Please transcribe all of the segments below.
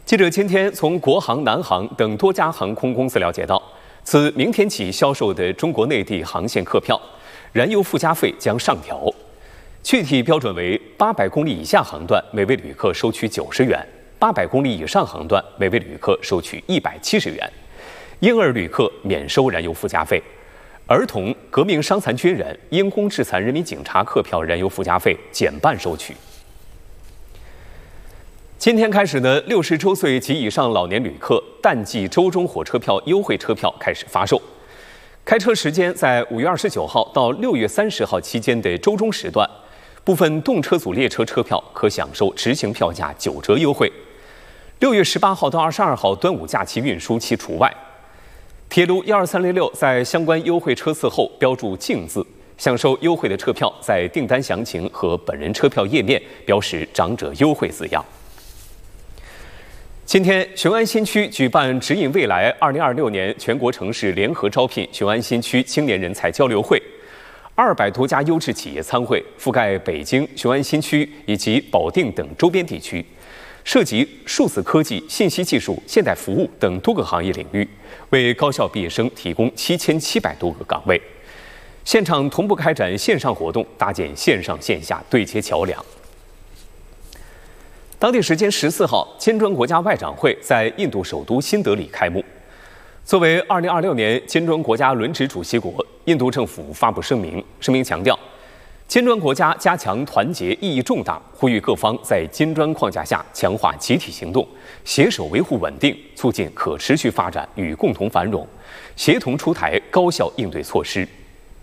记者今天从国航、南航等多家航空公司了解到，自明天起销售的中国内地航线客票，燃油附加费将上调，具体标准为800公里以下航段每位旅客收取90元，800公里以上航段每位旅客收取170元，婴儿旅客免收燃油附加费，儿童、革命伤残军人、因公致残人民警察客票燃油附加费减半收取。今天开始的60周岁及以上老年旅客淡季周中火车票优惠车票开始发售，开车时间在5月29号到6月30号期间的周中时段，部分动车组列车车票可享受执行票价9折优惠。6月18号到22号端午假期运输期除外。铁路12306在相关优惠车次后标注“敬”字，享受优惠的车票在订单详情和本人车票页面标识长者优惠字样。今天，雄安新区举办指引未来2026年全国城市联合招聘雄安新区青年人才交流会，200多家优质企业参会，覆盖北京、雄安新区以及保定等周边地区，涉及数字科技、信息技术、现代服务等多个行业领域，为高校毕业生提供7700多个岗位。现场同步开展线上活动，搭建线上线下对接桥梁。当地时间14号，金砖国家外长会在印度首都新德里开幕。作为2026年金砖国家轮值主席国，印度政府发布声明强调，金砖国家加强团结意义重大，呼吁各方在金砖框架下强化集体行动，携手维护稳定，促进可持续发展与共同繁荣，协同出台高效应对措施。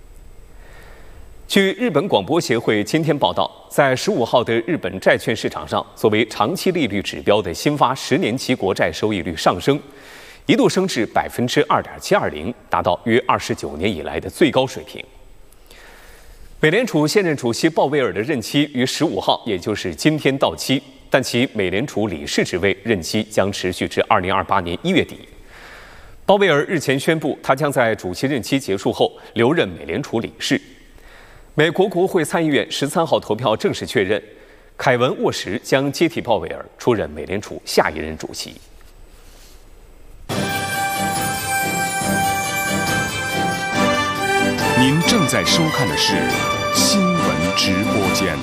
据日本广播协会今天报道，在15号的日本债券市场上，作为长期利率指标的新发10年期国债收益率上升，一度升至2.720%，达到约29年以来的最高水平。美联储现任主席鲍威尔的任期于15号，也就是今天到期，但其美联储理事职位任期将持续至2028年1月底。鲍威尔日前宣布，他将在主席任期结束后留任美联储理事。美国国会参议院13号投票正式确认，凯文·沃什将接替鲍威尔出任美联储下一任主席。 您正在收看的是新闻直播间。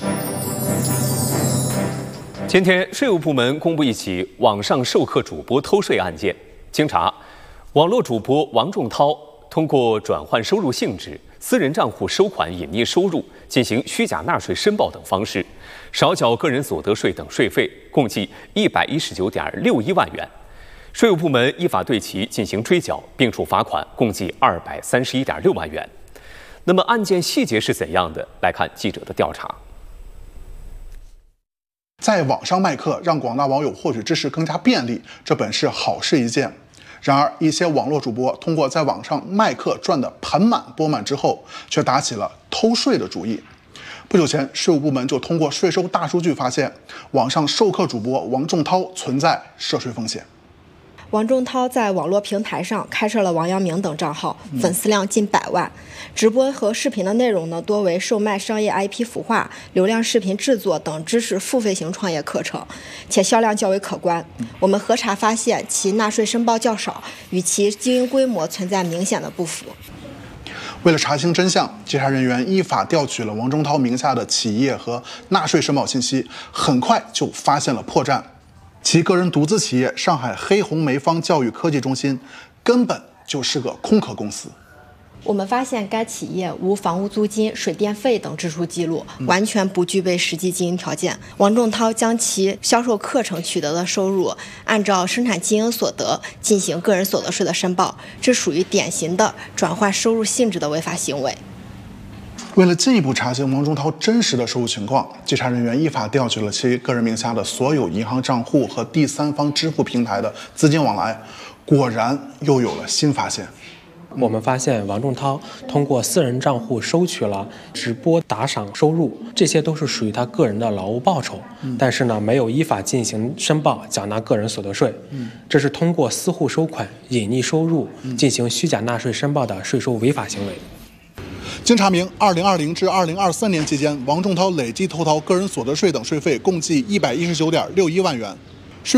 今天，税务部门公布一起网上授课主播偷税案件。经查，网络主播王仲涛通过转换收入性质、私人账户收款隐匿收入、进行虚假纳税申报等方式，少缴个人所得税等税费，共计119.61万元。税务部门依法对其进行追缴，并处罚款，共计231.6万元。那么案件细节是怎样的？来看记者的调查。 在网上卖课，让广大网友获取知识更加便利，这本是好事一件。然而，一些网络主播通过在网上卖课赚得盆满钵满之后，却打起了偷税的主意。不久前，税务部门就通过税收大数据发现，网上授课主播王仲涛存在涉税风险。 王仲涛在网络平台上开设了王阳明等账号，粉丝量近100万。直播和视频的内容呢，多为售卖商业 IP 孵化、流量视频制作等知识付费型创业课程，且销量较为可观。我们核查发现，其纳税申报较少，与其经营规模存在明显的不符。 为了查清真相，稽查人员依法调取了王仲涛名下的企业和纳税申报信息，很快就发现了破绽。其个人独资企业上海黑红梅方教育科技中心根本就是个空壳公司。 我们发现该企业无房屋租金、水电费等支出记录，完全不具备实际经营条件。王仲涛将其销售课程取得的收入按照生产经营所得进行个人所得税的申报，这属于典型的转换收入性质的违法行为。 为了进一步查清王仲涛真实的收入情况，稽查人员依法调取了其个人名下的所有银行账户和第三方支付平台的资金往来，果然又有了新发现。 我们发现王仲涛通过私人账户收取了直播打赏收入，这些都是属于他个人的劳务报酬，但是呢，没有依法进行申报缴纳个人所得税，这是通过私户收款隐匿收入进行虚假纳税申报的税收违法行为。 经查明，2020至2023年期间，王仲涛累计偷逃个人所得税等税费共计119.61万元。